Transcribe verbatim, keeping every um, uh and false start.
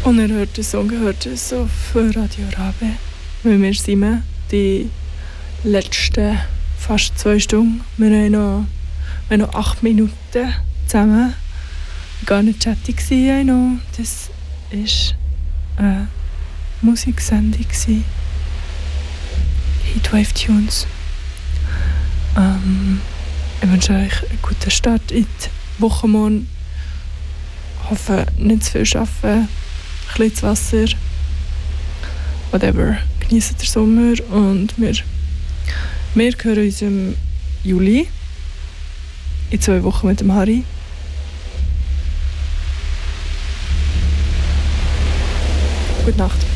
Und er hört den Song gehört es auf Radio Rabe. Weil wir sind die letzten fast zwei Stunden. Wir haben noch, wir haben noch acht Minuten zusammen. Gar nicht chattig war noch. Das war eine Musiksendung. Heatwave Tunes. Ähm, ich wünsche euch einen guten Start in die Woche morgen. Ich hoffe, nicht zu viel arbeiten. Ein bisschen zu Wasser. Whatever. Genießt den Sommer. Und wir, wir hören uns im Juli. In zwei Wochen mit dem Harry. Gute Nacht.